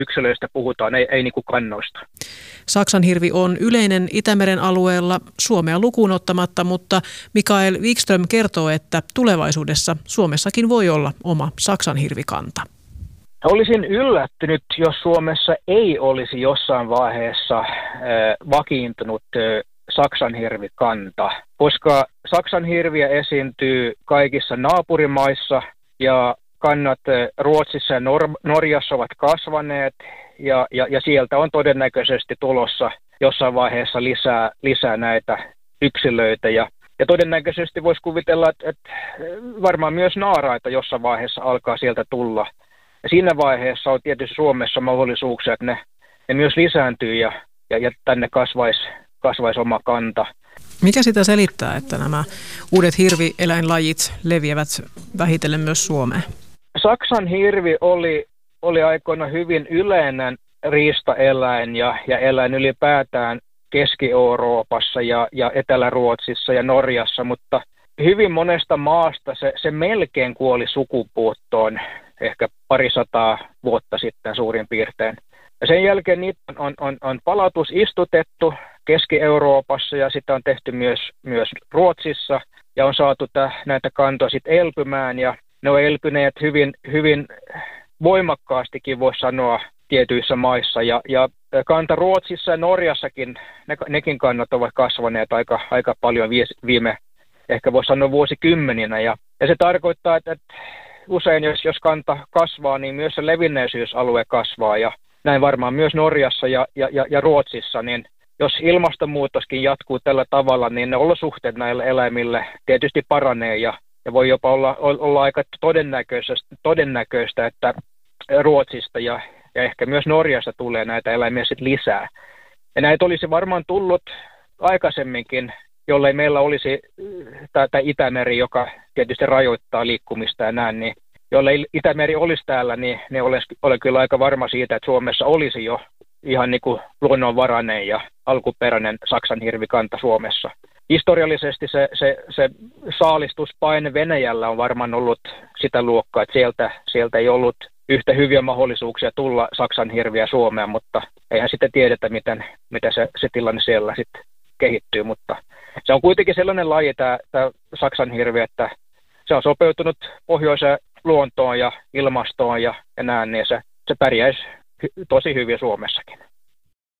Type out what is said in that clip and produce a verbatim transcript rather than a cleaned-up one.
yksilöistä puhutaan, ei, ei niin kuin kannoista. Saksanhirvi on yleinen Itämeren alueella Suomea lukuun ottamatta, mutta Mikael Wikström kertoo, että tulevaisuudessa Suomessakin voi olla oma saksanhirvikanta. Olisin yllättynyt, jos Suomessa ei olisi jossain vaiheessa äh, vakiintunut äh, saksanhirvikanta, koska saksanhirviä esiintyy kaikissa naapurimaissa ja kannat Ruotsissa ja Nor- Norjassa ovat kasvaneet ja, ja, ja sieltä on todennäköisesti tulossa jossain vaiheessa lisää, lisää näitä yksilöitä ja, ja todennäköisesti voisi kuvitella, että, että varmaan myös naaraita jossain vaiheessa alkaa sieltä tulla. Ja siinä vaiheessa on tietysti Suomessa mahdollisuuksia, että ne, ne myös lisääntyy ja, ja, ja tänne kasvaisi, kasvaisi oma kanta. Mikä sitä selittää, että nämä uudet hirvieläinlajit leviävät vähitellen myös Suomeen? Saksan hirvi oli, oli aikoina hyvin yleinen riistaeläin ja, ja eläin ylipäätään Keski-Euroopassa ja, ja Etelä-Ruotsissa ja Norjassa, mutta hyvin monesta maasta se, se melkein kuoli sukupuuttoon ehkä parisataa vuotta sitten suurin piirtein. Ja sen jälkeen niitä on, on, on palautus istutettu Keski-Euroopassa ja sitä on tehty myös, myös Ruotsissa ja on saatu täh, näitä kantoja sitten elpymään ja ne on elpyneet hyvin, hyvin voimakkaastikin, voisi sanoa, tietyissä maissa. Ja, ja kanta Ruotsissa ja Norjassakin, ne, nekin kannat ovat kasvaneet aika, aika paljon viime, ehkä voisi sanoa vuosikymmeninä. Ja, ja se tarkoittaa, että, että usein jos, jos kanta kasvaa, niin myös se levinneisyysalue kasvaa. Ja näin varmaan myös Norjassa ja, ja, ja, ja Ruotsissa, niin jos ilmastonmuutoskin jatkuu tällä tavalla, niin ne olosuhteet näille eläimille tietysti paranee ja Ja voi jopa olla, olla aika todennäköistä, todennäköistä että Ruotsista ja, ja ehkä myös Norjasta tulee näitä eläimiä sit lisää. Ja näitä olisi varmaan tullut aikaisemminkin, jollei meillä olisi tämä Itämeri, joka tietysti rajoittaa liikkumista ja näin, niin jollei Itämeri olisi täällä, niin, niin olen, olen kyllä aika varma siitä, että Suomessa olisi jo ihan niin kuin luonnonvarainen ja alkuperäinen saksanhirvikanta Suomessa. Historiallisesti se, se, se saalistuspaine Venäjällä on varmaan ollut sitä luokkaa, että sieltä, sieltä ei ollut yhtä hyviä mahdollisuuksia tulla saksanhirviä Suomeen, mutta eihän sitten tiedetä, miten, miten se, se tilanne siellä sitten kehittyy. Mutta se on kuitenkin sellainen laji, tämä, tämä saksanhirvi, että se on sopeutunut pohjoiseen luontoon ja ilmastoon ja, ja näin, niin se, se pärjäisi hy, tosi hyvin Suomessakin.